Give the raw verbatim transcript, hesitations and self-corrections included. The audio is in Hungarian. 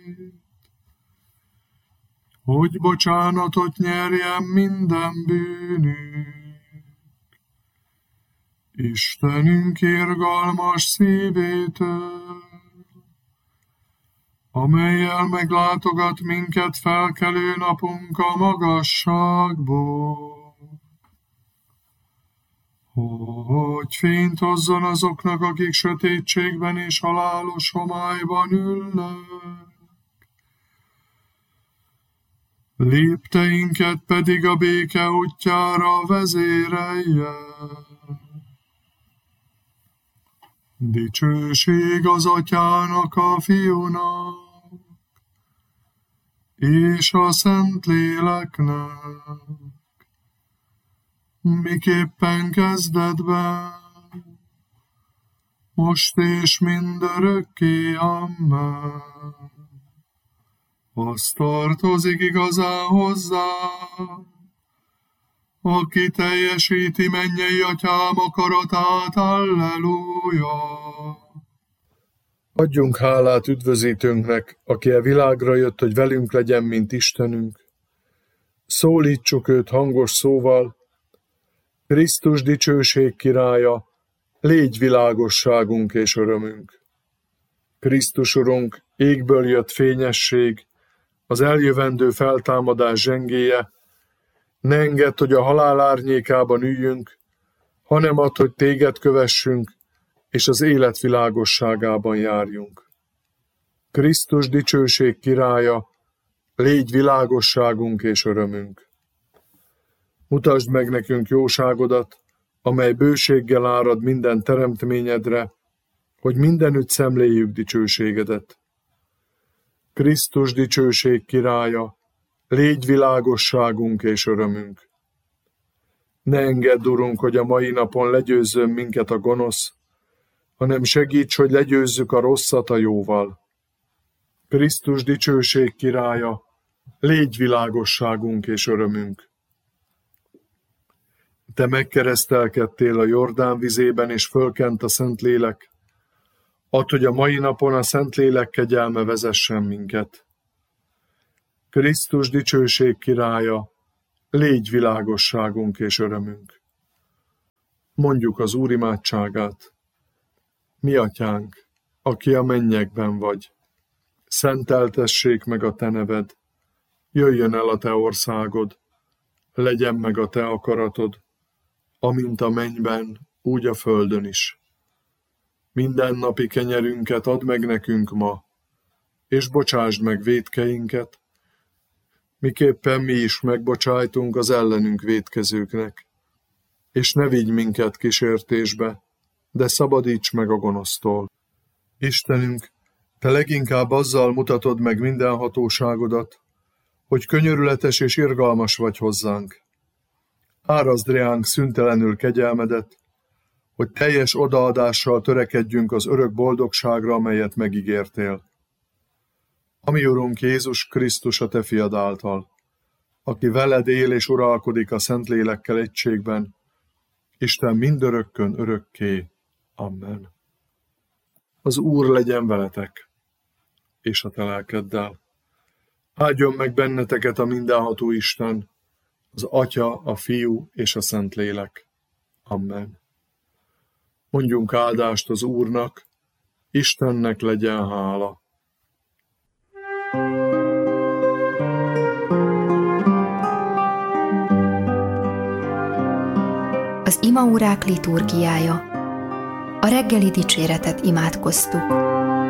hogy bocsánatot nyerjen minden bűnünk. Istenünk irgalmas szívétől, amellyel meglátogat minket felkelő napunk a magasságból, hogy fényt hozzon azoknak, akik sötétségben és halálos homályban ülnek. Lépteinket pedig a béke útjára vezérelje. Dicsőség az Atyának, a Fiúnak és a Szentléleknek, miképpen kezdetben, most és mindörökké. Amen. Az tartozik igazán hozzá, aki teljesíti mennyei Atyám akaratát. Alleluja! Adjunk hálát üdvözítőnknek, aki a világra jött, hogy velünk legyen, mint Istenünk. Szólítsuk őt hangos szóval: Krisztus dicsőség királya, légy világosságunk és örömünk. Krisztus Urunk, égből jött fényesség, az eljövendő feltámadás zsengéje, ne engedd, hogy a halál árnyékában üljünk, hanem add, hogy téged kövessünk, és az élet világosságában járjunk. Krisztus dicsőség királya, légy világosságunk és örömünk. Mutasd meg nekünk jóságodat, amely bőséggel árad minden teremtményedre, hogy mindenütt szemléljük dicsőségedet. Krisztus dicsőség királya, légy világosságunk és örömünk. Ne engedd, Urunk, hogy a mai napon legyőzzön minket a gonosz, hanem segíts, hogy legyőzzük a rosszat a jóval. Krisztus dicsőség királya, légy világosságunk és örömünk. Te megkeresztelkedtél a Jordán vizében, és fölkent a Szentlélek. Add, hogy a mai napon a Szentlélek kegyelme vezessen minket. Krisztus dicsőség királya, légy világosságunk és örömünk. Mondjuk az Úr imádságát. Mi Atyánk, aki a mennyekben vagy, szenteltessék meg a te neved, jöjjön el a te országod, legyen meg a te akaratod, amint a mennyben, úgy a földön is. Minden napi kenyerünket add meg nekünk ma, és bocsásd meg vétkeinket, miképpen mi is megbocsájtunk az ellenünk vétkezőknek, és ne vigy minket kísértésbe, de szabadíts meg a gonosztól. Istenünk, te leginkább azzal mutatod meg minden hatóságodat, hogy könyörületes és irgalmas vagy hozzánk. Árazd ránk szüntelenül kegyelmedet, hogy teljes odaadással törekedjünk az örök boldogságra, amelyet megígértél. Ami Urunk Jézus Krisztus a te fiad által, aki veled él és uralkodik a Szentlélekkel egységben, Isten mindörökkön örökké. Amen. Az Úr legyen veletek, és a te lelkeddel. Áldjon meg benneteket a mindenható Isten, az Atya, a Fiú és a Szentlélek. Amen. Mondjunk áldást az Úrnak, Istennek legyen hála. Az imaórák liturgiája. A reggeli dicséretet imádkoztuk.